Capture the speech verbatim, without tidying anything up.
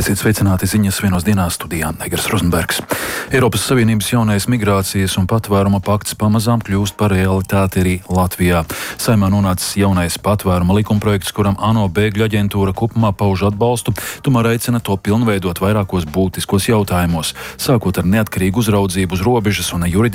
Esiet sveicināti ziņas vienos dienās studijā Negers Rozenbergs. Eiropas Savienības jaunais migrācijas un patvēruma pakts pamazām kļūst par realitāti arī Latvijā. Saimā nonācis jaunais patvēruma likumprojekts, kuram ANO bēgļu aģentūra kopumā pauž atbalstu, tomēr aicina to pilnveidot vairākos būtiskos jautājumos, sākot ar neatkarīgu uzraudzību uz robežas un juridisku